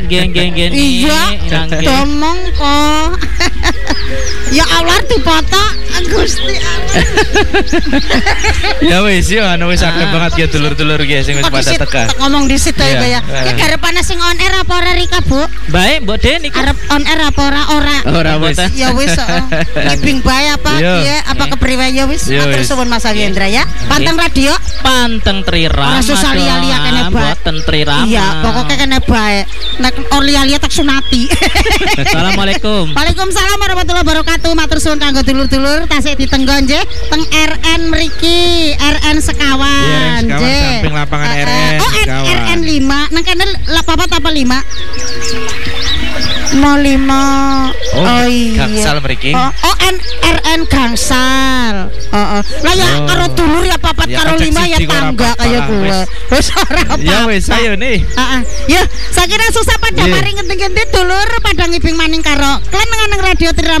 Geng-geng Iya, domong kok. Ya Allah dipoto Gusti Allah. Ya wis yo anu wis akeh banget ya dulur-dulur ki sing wis pada teka. Ngomong di situ ya. Ki garepane sing on air apa ora Rika, Bu? Baik, Mbok Den iki. Arep on air apa ora? Ora wis. Ya wis ngibing bae apa piye apa kepriwe ya wis. Matur suwun Mas Agendra ya. Panteng radio, panteng Trirama. Susah lia-lia kene bae. Mboten Trirama. Iya, pokoknya kene bae. Nek lia-lia tak sunati. Assalamualaikum. Waalaikumsalam warahmatullahi wabarakatuh. Matur suwun kanggo dulur-dulur tasih ditenggo nggih teng RN mriki, RN Sekawan nggih. Samping lapangan RN Sekawan. RN 5. Nang kene 4 apa 5? 05. Oh iya. Gangsal mriki. RN Gangsal. Heeh. Lah ya karo dulur ya papat karo 5 ya tangga kaya gue. Wis ora apa. Ya wis ayo nih. Heeh. Ya, saya kira susah pada mari ngenti-ngenti dulur pada ngibing maning karo klan nang radio Trirama.